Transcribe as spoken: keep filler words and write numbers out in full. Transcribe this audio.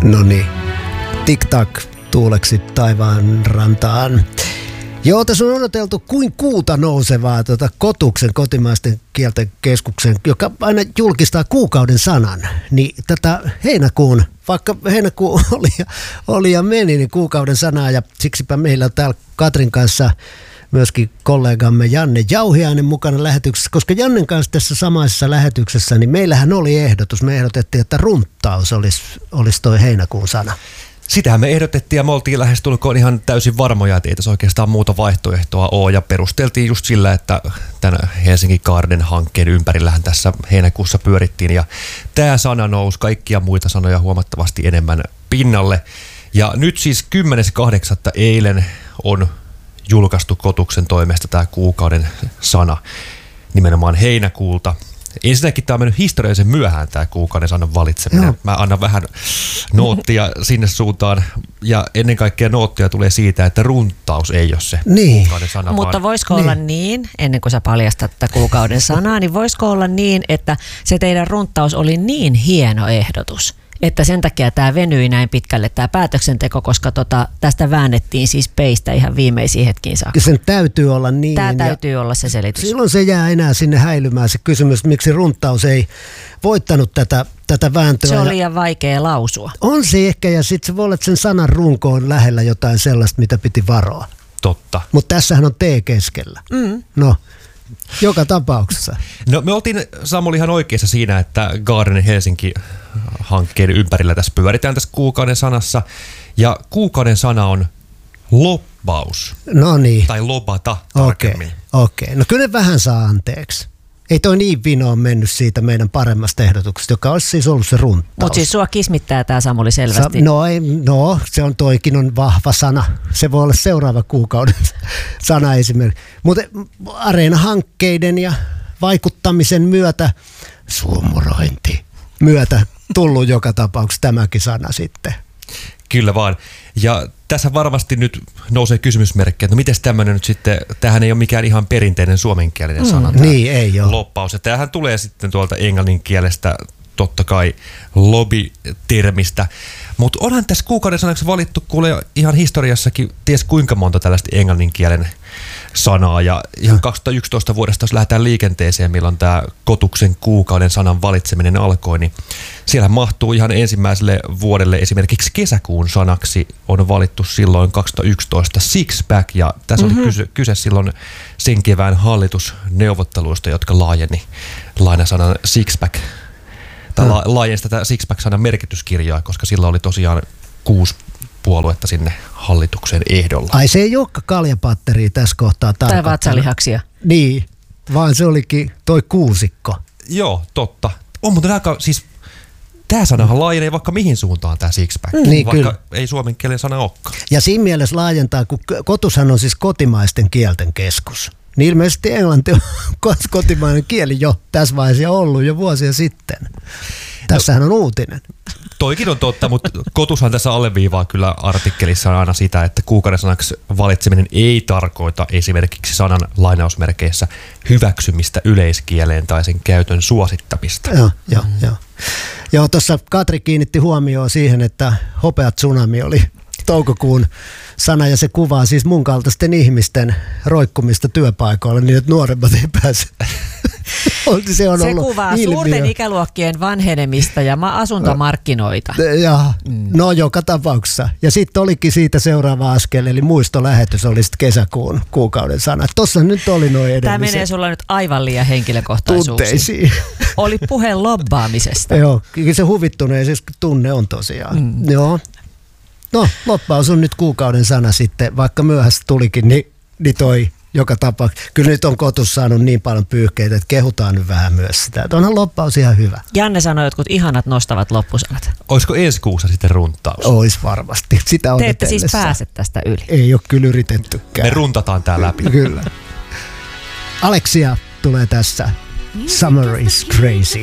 No niin. Tik-tak tuuleksi taivaan rantaan. Joo, tässä on odoteltu kuin kuuta nousevaa tuota Kotuksen kotimaisten kielten keskuksen, joka aina julkistaa kuukauden sanan. Niin tätä heinäkuun, vaikka heinäkuu oli ja, oli ja meni, niin kuukauden sanaa. Ja siksipä meillä on täällä Katrin kanssa myöskin kollegamme Janne Jauhiainen mukana lähetyksessä, koska Jannen kanssa tässä samaisessa lähetyksessä, niin meillähän oli ehdotus. Me ehdotettiin, että runttaus olisi, olisi toi heinäkuun sana. Sitähän me ehdotettiin ja me oltiin lähestulkoon ihan täysin varmoja, että ei tässä oikeastaan muuta vaihtoehtoa ole. Ja perusteltiin just sillä, että tämän Helsinki Garden-hankkeen ympärillähän tässä heinäkuussa pyörittiin. Ja tämä sana nousi kaikkia muita sanoja huomattavasti enemmän pinnalle. Ja nyt siis kymmenes kahdeksatta eilen on julkaistu Kotuksen toimesta tämä kuukauden sana nimenomaan heinäkuulta. Ensinnäkin tämä on mennyt historiallisen myöhään tämä kuukauden sanan valitseminen. No. Mä annan vähän noottia sinne suuntaan ja ennen kaikkea noottia tulee siitä, että runttaus ei ole se niin. kuukauden sana. Mutta vaan... voisiko niin. olla niin, ennen kuin sä paljastat tätä kuukauden sanaa, niin voisiko olla niin, että se teidän runttaus oli niin hieno ehdotus, että sen takia tämä venyi näin pitkälle tämä päätöksenteko, koska tota, tästä väännettiin siis peistä ihan viimeisiin hetkiin saakka. Sen täytyy olla niin. Tämä täytyy olla se selitys. Silloin se jää enää sinne häilymään se kysymys, miksi runttaus ei voittanut tätä, tätä vääntöä. Se on liian vaikea lausua. On se ehkä, ja sitten se voi olla, että sen sanan runko on lähellä jotain sellaista, mitä piti varoa. Totta. Mutta tässähän on T keskellä. Mm. No. Joka tapauksessa. No me oltiin Samuli ihan oikeassa siinä, että Garden Helsinki-hankkeen ympärillä tässä pyöritään tässä kuukauden sanassa. Ja kuukauden sana on lobbaus. No niin. Tai lobata tarkemmin. Okei, okay. No kyllä vähän saa anteeksi. Ei toi niin vinoon mennyt siitä meidän paremmasta ehdotuksesta, joka olisi siis ollut se runttaus. Mutta siis sua kismittää tämä Samuli selvästi. Sa- no, ei, no, se on toikin on vahva sana. Se voi olla seuraava kuukauden sana esimerkiksi. Mutta Areena-hankkeiden ja vaikuttamisen myötä, suumurointi myötä tullut joka tapauksessa tämäkin sana sitten. Kyllä vaan. Ja tässä varmasti nyt nousee kysymysmerkki, että no miten tämmöinen nyt sitten, tämähän ei ole mikään ihan perinteinen suomenkielinen sana. Mm, niin, ei ole. Loppaus. Ja tämähän tulee sitten tuolta englannin kielestä, totta kai lobby-termistä. Mutta onhan tässä kuukauden sanaksi valittu kuule ihan historiassakin ties kuinka monta tällaista englannin kielen sanaa. Ja ihan kaksituhattayksitoista vuodesta, jos lähdetään liikenteeseen, milloin tämä Kotuksen kuukauden sanan valitseminen alkoi, niin siellä mahtuu ihan ensimmäiselle vuodelle esimerkiksi kesäkuun sanaksi on valittu silloin kaksituhattayksitoista six-pack, ja tässä mm-hmm. oli kyse, kyse silloin sen kevään hallitusneuvotteluista, jotka laajeni lainasanan six-pack, tai la, laajensi tätä six-pack-sanan merkityskirjaa, koska sillä oli tosiaan kuusi puoluetta sinne hallituksen ehdolla. Ai se ei olekaan kaljapatteria tässä kohtaa tarkoittaa. Tai vatsalihaksia. Niin, vaan se olikin toi kuusikko. Joo, totta. On muuten aika, siis tämä sanahan laajenee vaikka mihin suuntaan tämä six-pack, mm, niin, vaikka kyllä. ei suomen kielen sana olekaan. Ja siinä mielessä laajentaa, kun Kotushan on siis kotimaisten kielten keskus. Niin ilmeisesti englanti on kotimainen kieli jo tässä vaiheessa ollut jo vuosia sitten. Tässähän on uutinen. Toikin on totta, mutta Kotushan tässä alleviivaa kyllä artikkelissa aina sitä, että kuukauden sanaksi valitseminen ei tarkoita esimerkiksi sanan lainausmerkeissä hyväksymistä yleiskieleen tai sen käytön suosittamista. Joo, joo, mm. joo. Joo, tuossa Katri kiinnitti huomioon siihen, että hopea tsunami oli toukokuun sana, ja se kuvaa siis mun kaltaisten ihmisten roikkumista työpaikoilla niin, että nuoremmat ei pääse. Se, on se ollut kuvaa ilmiö. Suurten ikäluokkien vanhenemista ja asuntomarkkinoita. Ja, mm. No joka tapauksessa. Ja sitten olikin siitä seuraava askel, eli muistolähetys oli sitten kesäkuun kuukauden sana. Tuossa nyt oli noin edelliset. Tämä menee sulla nyt aivan liian henkilökohtaisuuksiin. Tunteisiin. Oli puhe lobbaamisesta. Joo, se huvittuneen siis tunne on tosiaan. Mm. Joo. No, loppaus on nyt kuukauden sana sitten, vaikka myöhässä tulikin, niin, niin toi joka tapauksessa. Kyllä nyt on Kotus saanut niin paljon pyyhkeitä, että kehutaan nyt vähän myös sitä. Että onhan loppaus ihan hyvä. Janne sanoi jotkut ihanat nostavat loppusanat. Olisiko ensi kuussa sitten runttaus? Ois varmasti. Sitä Te ette siis pääse tästä yli. Ei ole kyllä yritettykään. Me runtataan tää läpi. Kyllä. Alexia tulee tässä. Summer is crazy.